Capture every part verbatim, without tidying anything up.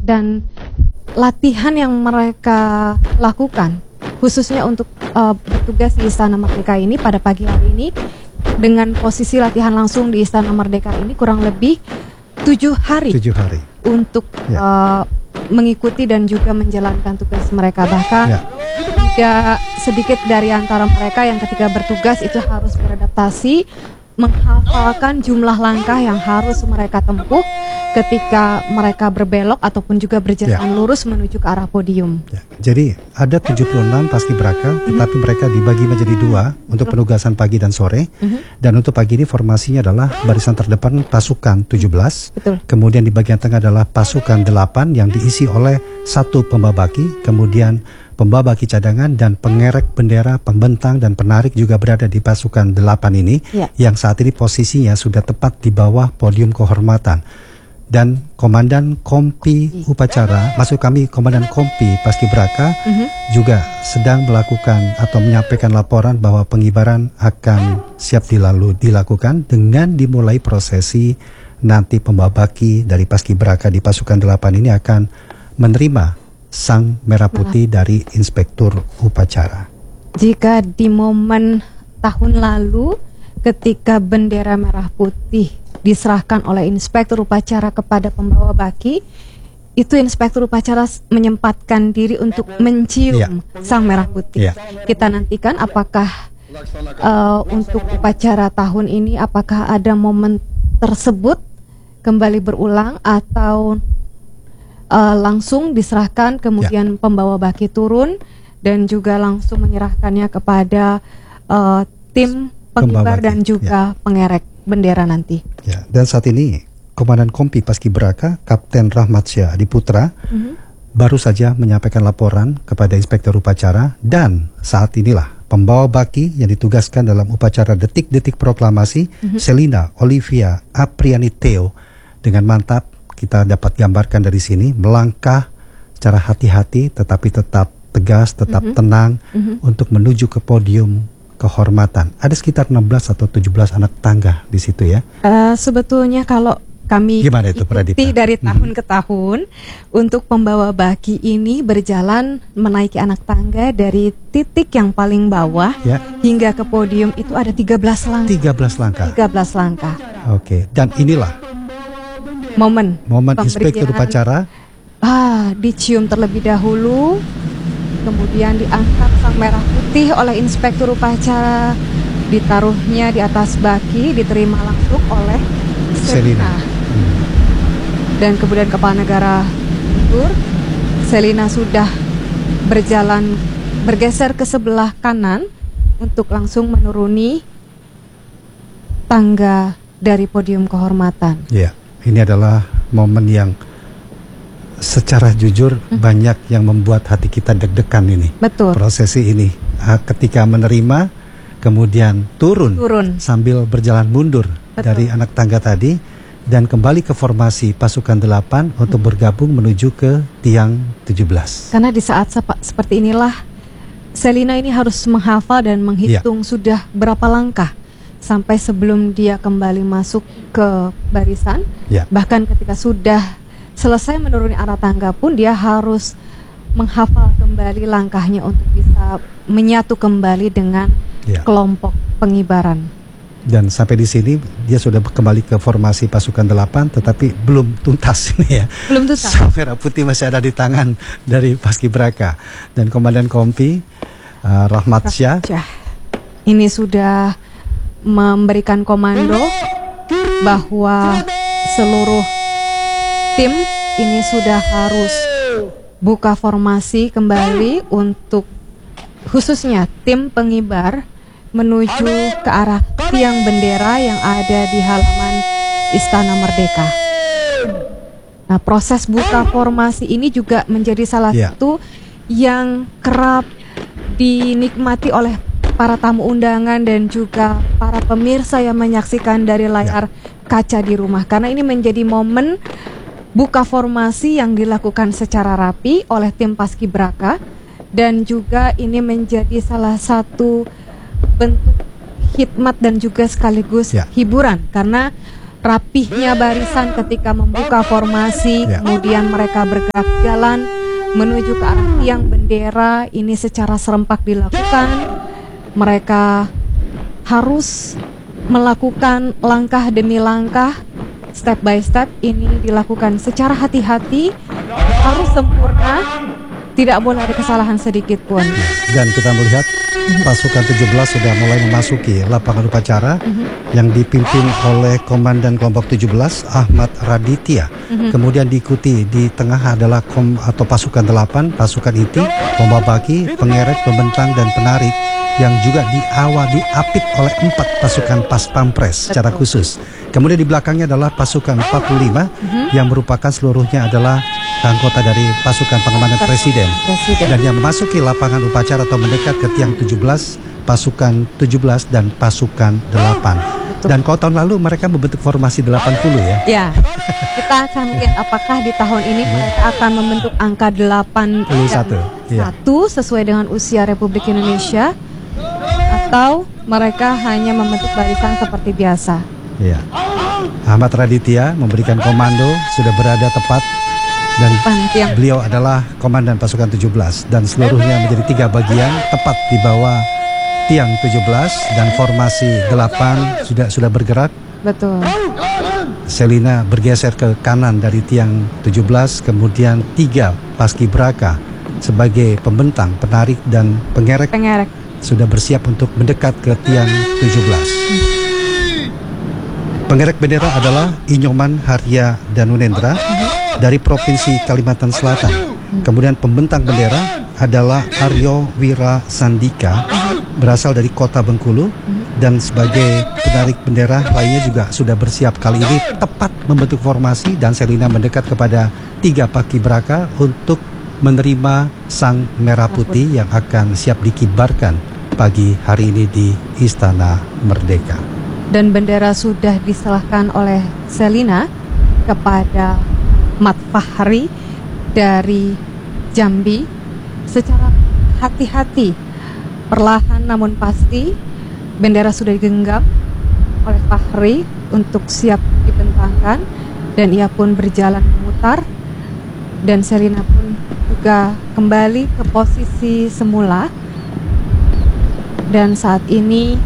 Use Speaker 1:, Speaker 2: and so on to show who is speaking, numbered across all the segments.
Speaker 1: dan latihan yang mereka lakukan khususnya untuk uh, bertugas di Istana Merdeka ini pada pagi hari ini, dengan posisi latihan langsung di Istana Merdeka ini kurang lebih tujuh hari,
Speaker 2: tujuh hari.
Speaker 1: untuk ya. uh, mengikuti dan juga menjalankan tugas mereka. Bahkan ya. tidak sedikit dari antara mereka yang ketika bertugas itu harus beradaptasi, menghafalkan jumlah langkah yang harus mereka tempuh ketika mereka berbelok ataupun juga berjalan ya. lurus menuju ke arah podium.
Speaker 2: Ya. Jadi ada tujuh puluh enam paskibraka, mm-hmm. tetapi mereka dibagi menjadi dua untuk penugasan pagi dan sore. Mm-hmm. Dan untuk pagi ini formasinya adalah barisan terdepan pasukan tujuh belas.
Speaker 1: Betul.
Speaker 2: Kemudian di bagian tengah adalah pasukan delapan yang diisi oleh satu pembawa baki, kemudian pembawa baki cadangan dan pengerek bendera, pembentang dan penarik juga berada di pasukan delapan ini ya. Yang saat ini posisinya sudah tepat di bawah podium kehormatan. Dan Komandan Kompi Upacara, maksud kami Komandan Kompi Paskibraka uh-huh. juga sedang melakukan atau menyampaikan laporan bahwa pengibaran akan siap dilalu dilakukan dengan dimulai prosesi. Nanti pembawa baki dari Paskibraka di pasukan delapan ini akan menerima sang merah putih dari Inspektur Upacara.
Speaker 1: Jika di momen tahun lalu ketika bendera merah putih diserahkan oleh Inspektur Upacara kepada pembawa baki, itu Inspektur Upacara menyempatkan diri untuk mencium ya. sang merah putih. Ya. Kita nantikan apakah uh, untuk upacara tahun ini apakah ada momen tersebut kembali berulang atau uh, langsung diserahkan kemudian ya. pembawa baki turun dan juga langsung menyerahkannya kepada uh, tim pengibar dan juga ya. pengerek bendera nanti.
Speaker 2: Ya, dan saat ini Komandan Kompi Paskibraka Kapten Rahmat Syah Adiputra mm-hmm. baru saja menyampaikan laporan kepada Inspektur Upacara, dan saat inilah pembawa baki yang ditugaskan dalam upacara detik-detik proklamasi mm-hmm. Selina Olivia Apriani Theo dengan mantap kita dapat gambarkan dari sini melangkah secara hati-hati tetapi tetap tegas, tetap mm-hmm. tenang mm-hmm. untuk menuju ke podium kehormatan. Ada sekitar enam belas atau tujuh belas anak tangga di situ ya.
Speaker 1: Uh, sebetulnya kalau kami
Speaker 2: Gimana itu,
Speaker 1: ikuti dari tahun hmm. ke tahun, untuk pembawa baki ini berjalan menaiki anak tangga dari titik yang paling bawah ya. hingga ke podium itu ada tiga belas langkah.
Speaker 2: tiga belas langkah.
Speaker 1: tiga belas langkah.
Speaker 2: Oke, dan inilah
Speaker 1: momen
Speaker 2: momen Inspektur Upacara
Speaker 1: ah dicium terlebih dahulu. Kemudian diangkat sang merah putih oleh Inspektur Upacara, ditaruhnya di atas baki, diterima langsung oleh Selina. Hmm. Dan kemudian Kepala Negara mundur. Selina sudah berjalan bergeser ke sebelah kanan untuk langsung menuruni tangga dari podium kehormatan.
Speaker 2: Ya, ini adalah momen yang secara jujur hmm. banyak yang membuat hati kita deg-degan ini.
Speaker 1: Betul.
Speaker 2: Prosesi ini ketika menerima kemudian turun,
Speaker 1: turun.
Speaker 2: sambil berjalan mundur Betul. dari anak tangga tadi dan kembali ke formasi pasukan delapan untuk hmm. bergabung menuju ke tiang tujuh belas.
Speaker 1: Karena di saat sep- seperti inilah Selina ini harus menghafal dan menghitung ya. sudah berapa langkah sampai sebelum dia kembali masuk ke barisan. Ya. Bahkan ketika sudah selesai menuruni arah tangga pun dia harus menghafal kembali langkahnya untuk bisa menyatu kembali dengan ya. kelompok pengibaran.
Speaker 2: Dan sampai di sini dia sudah kembali ke formasi pasukan delapan, tetapi belum tuntas ini ya.
Speaker 1: Belum tuntas.
Speaker 2: Merah putih masih ada di tangan dari Paskibraka dan Komandan Kompi uh, Rahmat Syah.
Speaker 1: Ini sudah memberikan komando bahwa seluruh tim ini sudah harus buka formasi kembali untuk khususnya tim pengibar menuju ke arah tiang bendera yang ada di halaman Istana Merdeka. Nah, proses buka formasi ini juga menjadi salah yeah. satu yang kerap dinikmati oleh para tamu undangan dan juga para pemirsa yang menyaksikan dari layar yeah. kaca di rumah, karena ini menjadi momen buka formasi yang dilakukan secara rapi oleh tim Paskibraka, dan juga ini menjadi salah satu bentuk khidmat dan juga sekaligus ya. hiburan, karena rapihnya barisan ketika membuka formasi,
Speaker 2: Ya.
Speaker 1: kemudian mereka bergerak jalan menuju ke arah tiang bendera. Ini secara serempak dilakukan. Mereka harus melakukan langkah demi langkah, step by step. Ini dilakukan secara hati-hati, harus sempurna, tidak boleh ada kesalahan sedikit pun.
Speaker 2: Dan kita melihat pasukan tujuh belas sudah mulai memasuki lapangan upacara yang dipimpin oleh Komandan Kelompok tujuh belas Ahmad Raditya. Kemudian diikuti di tengah adalah kom atau pasukan delapan, pasukan inti, pembabaki, pengerek, pembentang dan penarik yang juga diawal diapit oleh empat pasukan pas pampres secara khusus. Kemudian di belakangnya adalah pasukan empat puluh lima yang merupakan seluruhnya adalah anggota dari pasukan pengamanan presiden.
Speaker 1: Presiden.
Speaker 2: Dan yang memasuki lapangan upacara atau mendekat ke tiang tujuh belas, pasukan tujuh belas dan pasukan delapan. Dan kalau tahun lalu mereka membentuk formasi delapan puluh ya.
Speaker 1: Ya, kita akan lihat apakah di tahun ini mereka akan membentuk angka delapan puluh satu
Speaker 2: Iya.
Speaker 1: sesuai dengan usia Republik Indonesia, atau mereka hanya membentuk barisan seperti biasa.
Speaker 2: Iya. Ahmad Raditya memberikan komando, sudah berada tepat, dan
Speaker 1: Pantiang.
Speaker 2: beliau adalah komandan pasukan tujuh belas dan seluruhnya menjadi tiga bagian tepat di bawah tiang tujuh belas dan formasi delapan sudah sudah bergerak.
Speaker 1: Betul.
Speaker 2: Selina bergeser ke kanan dari tiang tujuh belas, kemudian tiga paskibraka sebagai pembentang, penarik dan pengerek
Speaker 1: Pengerek.
Speaker 2: sudah bersiap untuk mendekat ke tiang tujuh belas. Pengerek bendera adalah Inyoman Harya Danunendra dari Provinsi Kalimantan Selatan. Kemudian pembentang bendera adalah Aryo Wira Sandika berasal dari Kota Bengkulu, dan sebagai penarik bendera lainnya juga sudah bersiap kali ini tepat membentuk formasi, dan Selina mendekat kepada tiga paskibraka untuk menerima sang merah putih yang akan siap dikibarkan pagi hari ini di Istana Merdeka.
Speaker 1: Dan bendera sudah diserahkan oleh Selina kepada Mat Fahri dari Jambi secara hati-hati, perlahan namun pasti. Bendera sudah digenggam oleh Fahri untuk siap dibentangkan, dan ia pun berjalan memutar, dan Selina pun juga kembali ke posisi semula. Dan saat ini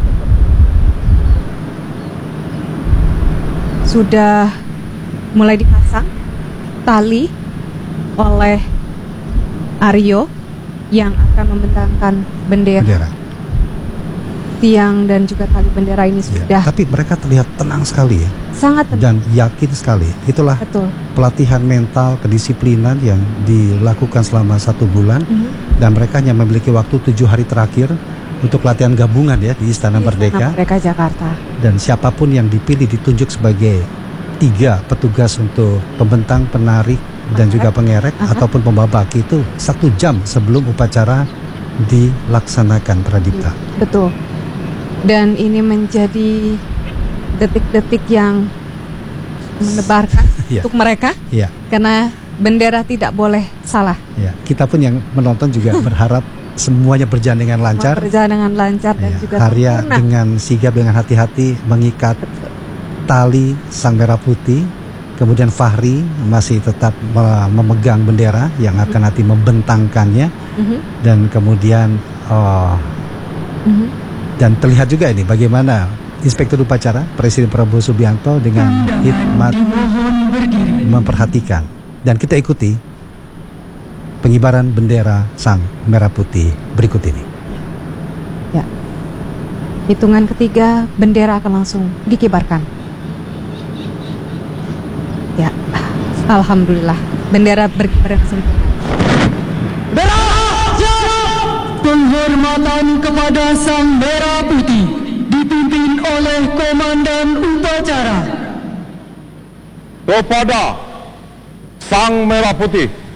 Speaker 1: sudah mulai dipasang tali oleh Aryo yang akan membentangkan bendera.
Speaker 2: Bendera.
Speaker 1: Tiang dan juga tali bendera ini
Speaker 2: Ya,
Speaker 1: sudah
Speaker 2: tapi mereka terlihat tenang sekali ya,
Speaker 1: sangat tenang.
Speaker 2: dan yakin sekali. Itulah
Speaker 1: Betul.
Speaker 2: pelatihan mental, kedisiplinan yang dilakukan selama satu bulan,
Speaker 1: Mhm.
Speaker 2: dan mereka hanya memiliki waktu tujuh hari terakhir untuk latihan gabungan ya di Istana Merdeka.
Speaker 1: Merdeka Jakarta.
Speaker 2: Dan siapapun yang dipilih ditunjuk sebagai tiga petugas untuk pembentang, penarik, dan juga pengerek
Speaker 1: Aha.
Speaker 2: ataupun pembabaki itu satu jam sebelum upacara dilaksanakan, Pradipta.
Speaker 1: Betul. Dan ini menjadi detik-detik yang menebarkan
Speaker 2: Iya.
Speaker 1: untuk mereka,
Speaker 2: Iya,
Speaker 1: karena bendera tidak boleh salah.
Speaker 2: ya. Kita pun yang menonton juga berharap semuanya berjalan dengan lancar.
Speaker 1: Berjalan dengan lancar dan
Speaker 2: Ya,
Speaker 1: juga
Speaker 2: Harya
Speaker 1: sempurna.
Speaker 2: dengan sigap, dengan hati-hati mengikat tali sang merah putih. Kemudian Fahri masih tetap me- memegang bendera yang akan nanti membentangkannya.
Speaker 1: Mhm.
Speaker 2: Dan kemudian oh,
Speaker 1: Mhm.
Speaker 2: dan terlihat juga ini bagaimana Inspektur Upacara Presiden Prabowo Subianto dengan hikmat memperhatikan. Dan kita ikuti pengibaran bendera sang merah putih berikut ini.
Speaker 1: Ya. Hitungan ketiga, bendera akan langsung dikibarkan. Ya. Alhamdulillah, bendera berkibar dengan sempurna.
Speaker 3: Penghormatan kepada Sang Merah Putih dipimpin oleh Komandan Upacara.
Speaker 4: Kepada Sang Merah Putih